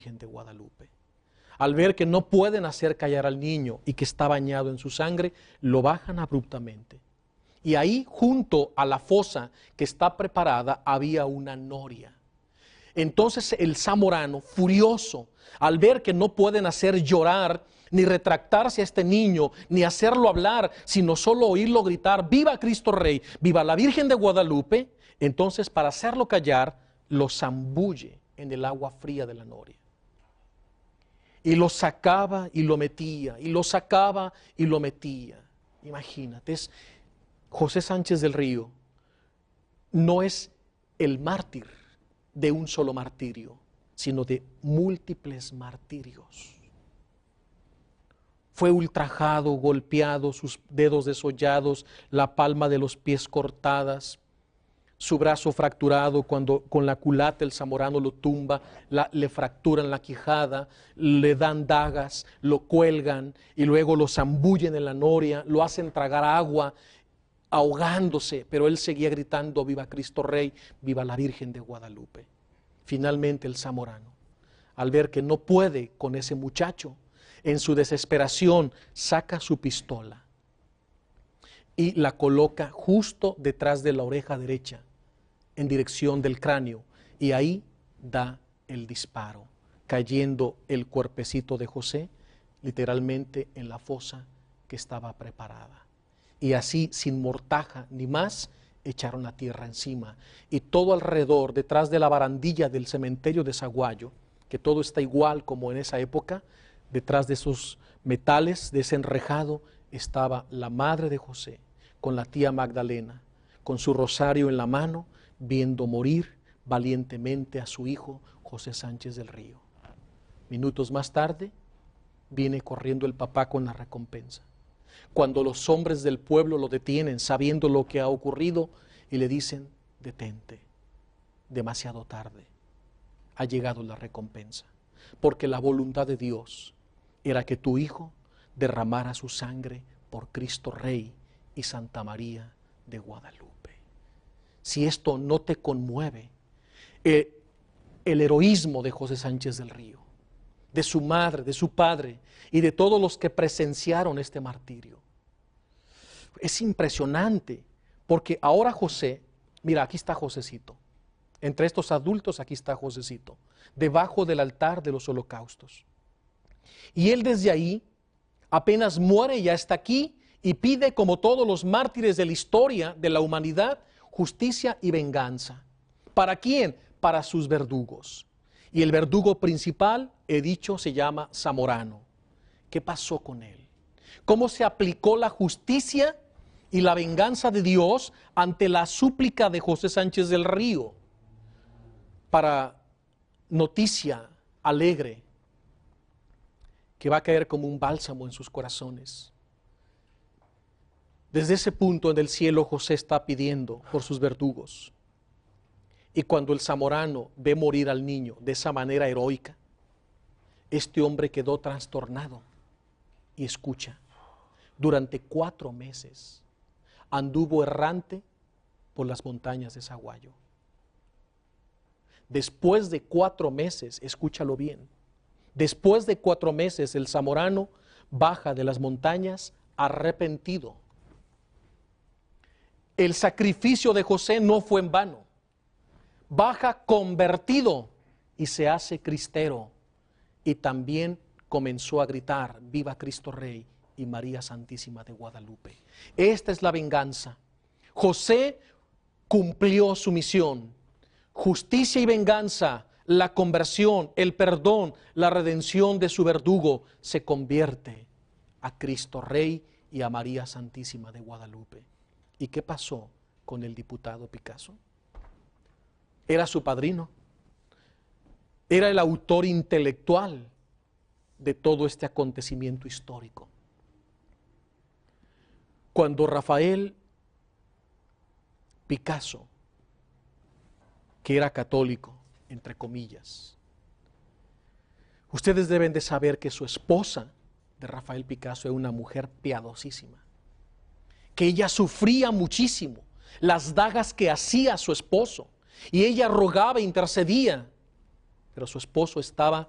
Virgen de Guadalupe. Al ver que no pueden hacer callar al niño y que está bañado en su sangre, lo bajan abruptamente. Y ahí, junto a la fosa que está preparada, había una noria. Entonces el zamorano, furioso, al ver que no pueden hacer llorar, ni retractarse a este niño, ni hacerlo hablar, sino solo oírlo gritar, ¡viva Cristo Rey! ¡Viva la Virgen de Guadalupe! Entonces, para hacerlo callar, lo zambulle en el agua fría de la noria. Y lo sacaba y lo metía, y lo sacaba y lo metía. Imagínate, José Sánchez del Río no es el mártir de un solo martirio, sino de múltiples martirios. Fue ultrajado, golpeado, sus dedos desollados, la palma de los pies cortadas, su brazo fracturado cuando con la culata el zamorano lo tumba, le fracturan la quijada, le dan dagas, lo cuelgan y luego lo zambullen en la noria, lo hacen tragar agua, ahogándose, pero él seguía gritando, ¡viva Cristo Rey, viva la Virgen de Guadalupe! Finalmente el zamorano, al ver que no puede con ese muchacho, en su desesperación saca su pistola y la coloca justo detrás de la oreja derecha, en dirección del cráneo, y ahí da el disparo, cayendo el cuerpecito de José literalmente en la fosa que estaba preparada. Y así, sin mortaja ni más, echaron la tierra encima. Y todo alrededor, detrás de la barandilla del cementerio de Saguayo, que todo está igual como en esa época, detrás de esos metales, de ese enrejado, estaba la madre de José, con la tía Magdalena, con su rosario en la mano, viendo morir valientemente a su hijo José Sánchez del Río. Minutos más tarde, viene corriendo el papá con la recompensa. Cuando los hombres del pueblo lo detienen, sabiendo lo que ha ocurrido, y le dicen, detente, demasiado tarde, ha llegado la recompensa, porque la voluntad de Dios era que tu hijo derramara su sangre por Cristo Rey y Santa María de Guadalupe. Si esto no te conmueve, el heroísmo de José Sánchez del Río, de su madre, de su padre y de todos los que presenciaron este martirio, es impresionante, porque ahora José, mira, aquí está Josecito, entre estos adultos aquí está Josecito, debajo del altar de los holocaustos. Y él desde ahí, apenas muere, ya está aquí y pide, como todos los mártires de la historia de la humanidad, justicia y venganza. ¿Para quién? Para sus verdugos. Y el verdugo principal, he dicho, se llama Zamorano. ¿Qué pasó con él? ¿Cómo se aplicó la justicia y la venganza de Dios ante la súplica de José Sánchez del Río? Para noticia alegre, que va a caer como un bálsamo en sus corazones. Desde ese punto en el cielo José está pidiendo por sus verdugos. Y cuando el zamorano ve morir al niño de esa manera heroica, este hombre quedó trastornado. Y escucha, durante 4 meses anduvo errante por las montañas de Saguayo. Después de 4 meses, escúchalo bien, después de 4 meses el zamorano baja de las montañas arrepentido. El sacrificio de José no fue en vano. Baja convertido y se hace cristero. Y también comenzó a gritar, ¡viva Cristo Rey y María Santísima de Guadalupe! Esta es la venganza. José cumplió su misión. Justicia y venganza, la conversión, el perdón, la redención de su verdugo, se convierte a Cristo Rey y a María Santísima de Guadalupe. ¿Y qué pasó con el diputado Picasso? Era su padrino, era el autor intelectual de todo este acontecimiento histórico. Cuando Rafael Picasso, que era católico, entre comillas, ustedes deben de saber que su esposa de Rafael Picasso era una mujer piadosísima, que ella sufría muchísimo las dagas que hacía su esposo, y ella rogaba e intercedía, pero su esposo estaba